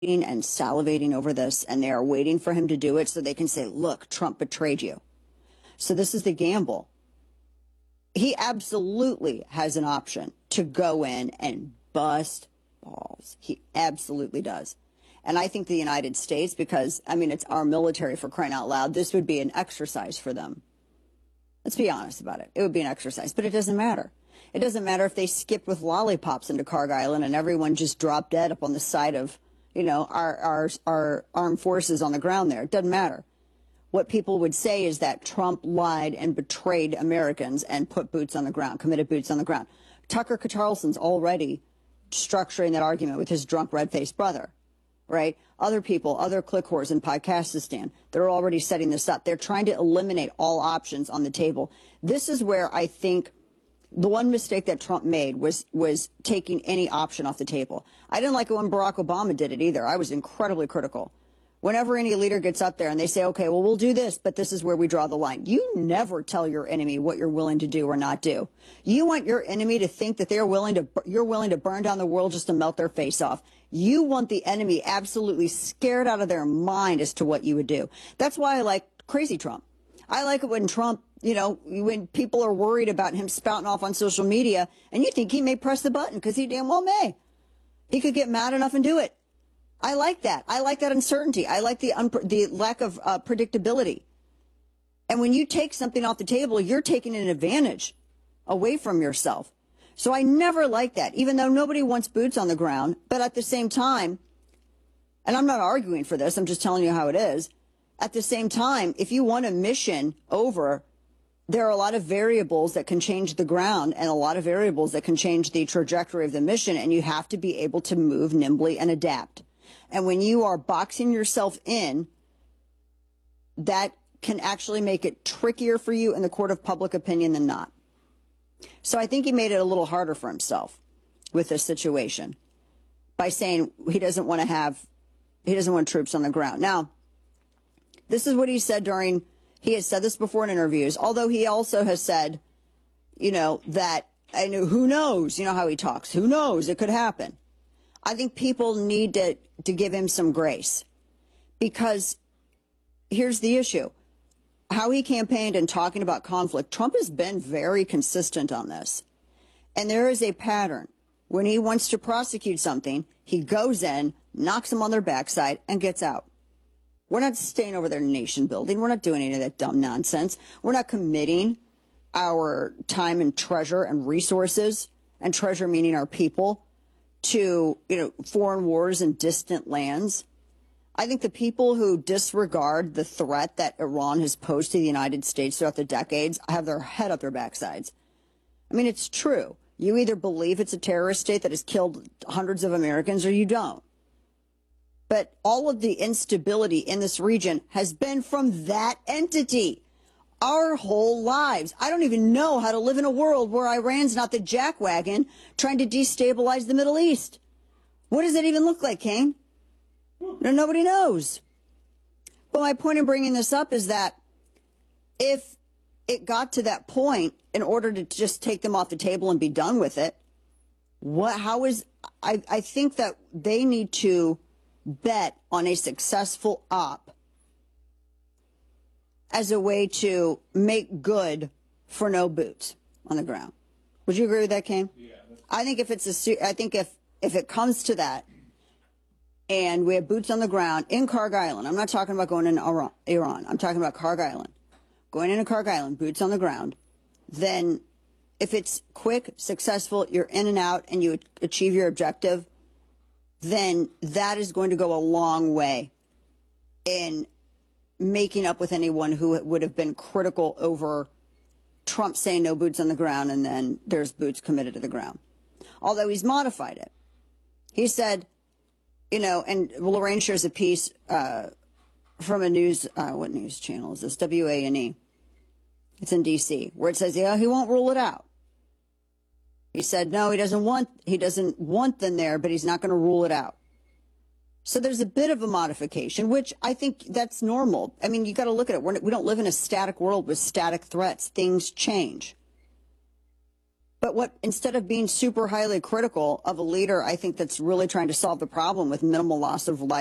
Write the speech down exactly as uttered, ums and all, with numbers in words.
and salivating over this, and they are waiting for him to do it so they can say, look, Trump betrayed you. So this is the gamble. He absolutely has an option to go in and bust balls. He absolutely does. And I think the United States, because, I mean, it's our military, for crying out loud, this would be an exercise for them. Let's be honest about it. It would be an exercise, but it doesn't matter. It doesn't matter if they skipped with lollipops into Carg Island and everyone just dropped dead up on the side of, you know, our, our, our armed forces on the ground there. It doesn't matter. What people would say is that Trump lied and betrayed Americans and put boots on the ground, committed boots on the ground. Tucker Carlson's already structuring that argument with his drunk, red-faced brother, right? Other people, other click whores in Podcastistan, they're already setting this up. They're trying to eliminate all options on the table. This is where I think the one mistake that Trump made was was taking any option off the table. I didn't like it when Barack Obama did it either. I was incredibly critical. Whenever any leader gets up there and they say, okay, well, we'll do this, but this is where we draw the line. You never tell your enemy what you're willing to do or not do. You want your enemy to think that they're willing to, you're willing to burn down the world just to melt their face off. You want the enemy absolutely scared out of their mind as to what you would do. That's why I like crazy Trump. I like it when Trump, you know, when people are worried about him spouting off on social media and you think he may press the button because he damn well may. He could get mad enough and do it. I like that. I like that uncertainty. I like the the lack of uh, predictability. And when you take something off the table, you're taking an advantage away from yourself. So I never like that, even though nobody wants boots on the ground. But at the same time, and I'm not arguing for this, I'm just telling you how it is. At the same time, if you want a mission over, there are a lot of variables that can change the ground and a lot of variables that can change the trajectory of the mission. And you have to be able to move nimbly and adapt. And when you are boxing yourself in, that can actually make it trickier for you in the court of public opinion than not. So I think he made it a little harder for himself with this situation by saying he doesn't want to have, he doesn't want troops on the ground. Now, this is what he said during, he has said this before in interviews, although he also has said, you know, that, I know, who knows, you know how he talks, who knows, it could happen. I think people need to, to give him some grace, because here's the issue. How he campaigned and talking about conflict, Trump has been very consistent on this. And there is a pattern. When he wants to prosecute something, he goes in, knocks them on their backside, and gets out. We're not staying over their nation building. We're not doing any of that dumb nonsense. We're not committing our time and treasure and resources, and treasure meaning our people, to, you know, foreign wars in distant lands. I think the people who disregard the threat that Iran has posed to the United States throughout the decades have their head up their backsides. I mean, it's true. You either believe it's a terrorist state that has killed hundreds of Americans or you don't. But all of the instability in this region has been from that entity. Our whole lives. I don't even know how to live in a world where Iran's not the jackwagon trying to destabilize the Middle East. What does it even look like, Kane? No, nobody knows. But my point in bringing this up is that if it got to that point, in order to just take them off the table and be done with it, what, how is, I, I think that they need to bet on a successful op as a way to make good for no boots on the ground. Would you agree with that, Kane? Yeah. I think if it's a, I think if, if it comes to that and we have boots on the ground in Carg Island, I'm not talking about going into Iran, I'm talking about Carg Island, going into Carg Island, boots on the ground, then if it's quick, successful, you're in and out and you achieve your objective, then that is going to go a long way in making up with anyone who would have been critical over Trump saying no boots on the ground and then there's boots committed to the ground. Although he's modified it. He said, you know, and Lorraine shares a piece uh, from a news, uh, what news channel is this? W A N E. It's in D C, where it says, yeah, he won't rule it out. He said, no, he doesn't want, he doesn't want them there, but he's not going to rule it out. So there's a bit of a modification, which I think that's normal. I mean, you got to look at it. We're, we don't live in a static world with static threats. Things change. But what, instead of being super highly critical of a leader, I think that's really trying to solve the problem with minimal loss of life.